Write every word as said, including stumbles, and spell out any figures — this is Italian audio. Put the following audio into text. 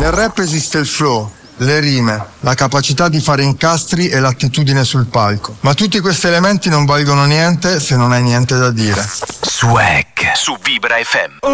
Nel rap esiste il flow, le rime, la capacità di fare incastri e l'attitudine sul palco. Ma tutti questi elementi non valgono niente se non hai niente da dire. Swag su Vibra F M.